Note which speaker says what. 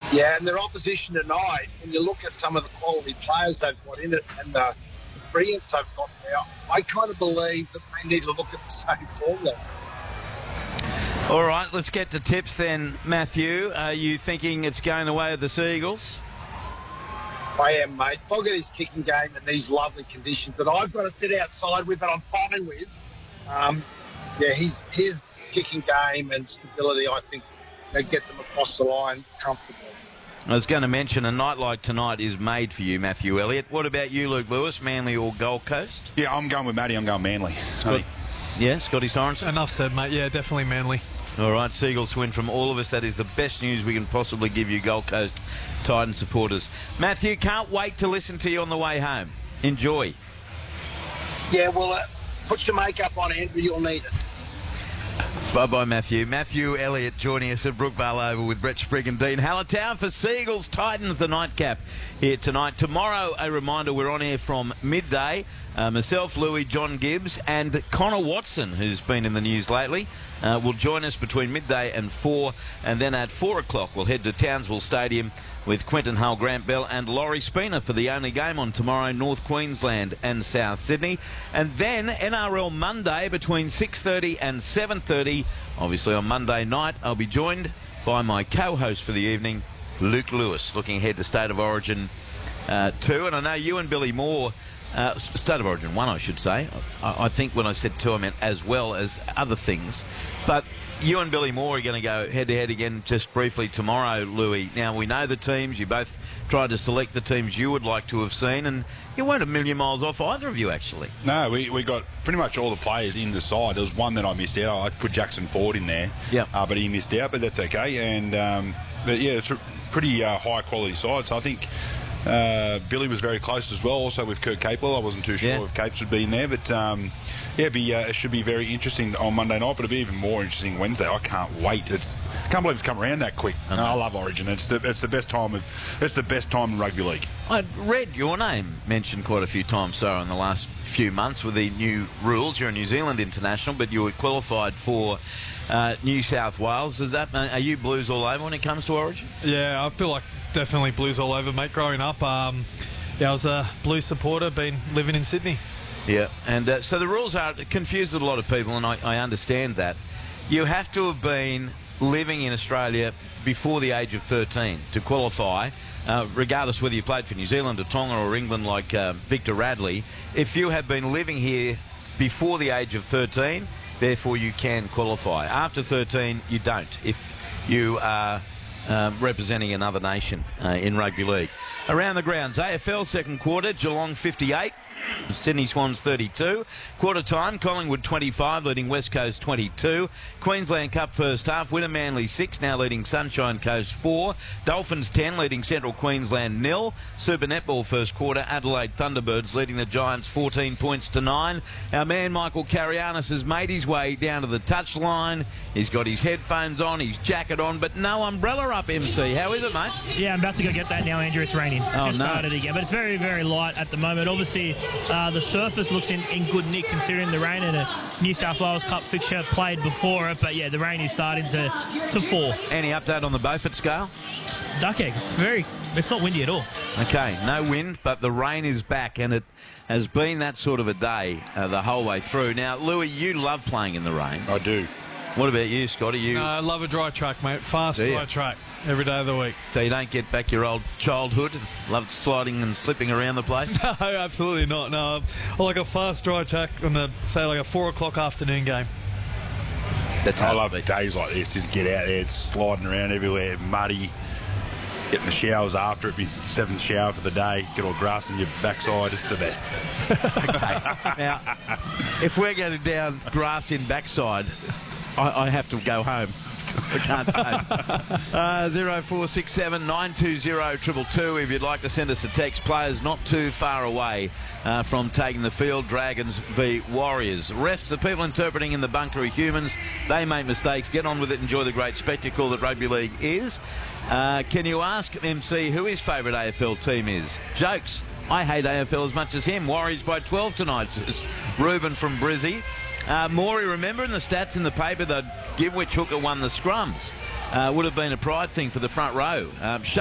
Speaker 1: Yeah, and their opposition tonight, when you look at some of the quality players they've got in it and the brilliance they've got there, I kind of believe that they need to look at the same formula.
Speaker 2: All right, let's get to tips then, Matthew. Are you thinking it's going the way of the Seagulls?
Speaker 1: I am, mate. Fogarty's kicking game in these lovely conditions that I've got to sit outside with and I'm fine with. His kicking game and stability, I think, they get them across the line comfortably.
Speaker 2: I was going to mention a night like tonight is made for you, Matthew Elliott. What about you, Luke Lewis, Manly or Gold Coast?
Speaker 3: Yeah, I'm going with Matty. I'm going Manly.
Speaker 2: Scotty Sorensen?
Speaker 4: Enough said, mate. Yeah, definitely Manly.
Speaker 2: All right, Seagulls win from all of us. That is the best news we can possibly give you, Gold Coast Titan supporters. Matthew, can't wait to listen to you on the way home. Enjoy.
Speaker 1: Yeah, well, put your makeup on, Andrew. You'll need it.
Speaker 2: Bye-bye, Matthew. Matthew Elliott joining us at Brookvale Oval with Brett Sprigg and Dean Hallertown for Seagulls Titans, the nightcap here tonight. Tomorrow, a reminder, we're on air from midday. Myself, Louis, John Gibbs and Connor Watson, who's been in the news lately, will join us between midday and 4. And then at 4 o'clock, we'll head to Townsville Stadium with Quentin Hull, Grant Bell and Laurie Spina for the only game on tomorrow, North Queensland and South Sydney. And then NRL Monday between 6:30 and 7:30. Obviously on Monday night, I'll be joined by my co-host for the evening, Luke Lewis, looking ahead to State of Origin 2. And I know you and Billy Moore, State of Origin 1, I should say. I think when I said 2, I meant as well as other things. But you and Billy Moore are going to go head-to-head again just briefly tomorrow, Louis. Now, we know the teams. You both tried to select the teams you would like to have seen, and you weren't a million miles off, either of you, actually.
Speaker 3: No, we got pretty much all the players in the side. There was one that I missed out. I put Jackson Ford in there, but he missed out, but that's okay. And but yeah, it's a pretty high-quality side, so I think Billy was very close as well, also with Kurt Capewell. I wasn't too sure if Capes would be in there, but it should be very interesting on Monday night, but it'll be even more interesting Wednesday. I can't wait. I can't believe it's come around that quick. No, I love Origin. It's the best time in rugby league.
Speaker 2: I read your name mentioned quite a few times, so in the last few months with the new rules. You're a New Zealand international, but you were qualified for New South Wales. Are you Blues all over when it comes to Origin?
Speaker 4: Yeah, I feel like definitely Blues all over, mate. Growing up, I was a Blues supporter, been living in Sydney.
Speaker 2: Yeah, and so the rules are confused a lot of people, and I understand that. You have to have been living in Australia before the age of 13 to qualify, regardless whether you played for New Zealand or Tonga or England like Victor Radley. If you have been living here before the age of 13, therefore you can qualify. After 13, you don't, if you are representing another nation in rugby league. Around the grounds, AFL second quarter, Geelong 58. Sydney Swans 32. Quarter time, Collingwood 25, leading West Coast 22. Queensland Cup first half, winner Manly 6, now leading Sunshine Coast 4. Dolphins 10, leading Central Queensland 0. Super Netball first quarter, Adelaide Thunderbirds leading the Giants 14 points to 9. Our man Michael Carianis has made his way down to the touchline. He's got his headphones on, his jacket on, but no umbrella up, MC. How is it, mate?
Speaker 5: Yeah, I'm about to go get that now, Andrew. It's raining. Started again, but it's very, very light at the moment. Obviously, the surface looks in good nick considering the rain, and a New South Wales Cup fixture played before it, but yeah, the rain is starting to fall.
Speaker 2: Any update on the Beaufort scale?
Speaker 5: Duck egg. It's not windy at all.
Speaker 2: Okay, no wind, but the rain is back, and it has been that sort of a day the whole way through. Now, Louis, you love playing in the rain.
Speaker 3: I do.
Speaker 2: What about you, Scotty?
Speaker 4: I love a dry track, mate. Dry track every day of the week.
Speaker 2: So you don't get back your old childhood? Loved sliding and slipping around the place?
Speaker 4: No, absolutely not. No, I like a fast dry track on a 4 o'clock afternoon game.
Speaker 3: I love days like this. Just get out there, it's sliding around everywhere, muddy. Getting the showers after it, be 7th shower for the day, get all grass in your backside, it's the best.
Speaker 2: Okay. Now, if we're going down grass in backside, I have to go home. I can't take. 0467 920 222 if you'd like to send us a text. Players not too far away from taking the field. Dragons v Warriors. Refs, the people interpreting in the bunker are humans. They make mistakes. Get on with it. Enjoy the great spectacle that rugby league is. Can you ask MC who his favourite AFL team is? Jokes. I hate AFL as much as him. Warriors by 12 tonight, says Ruben from Brizzy. Maury, remember in the stats in the paper that give which hooker won the scrums? Would have been a pride thing for the front row.